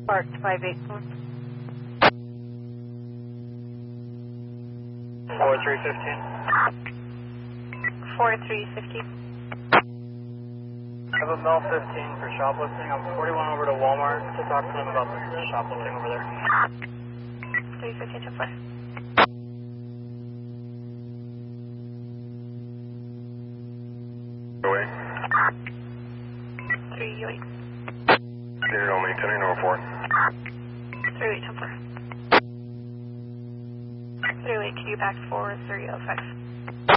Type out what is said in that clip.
Parked 581. 4315. 4350. I have a Mel 15 for shoplifting. I'm 41 over to Walmart to talk to them about the shoplifting over there. 315 to 4. Away. 3 UA. Unit only, 1004. 38 to 4. 3 UA, can you back 4305?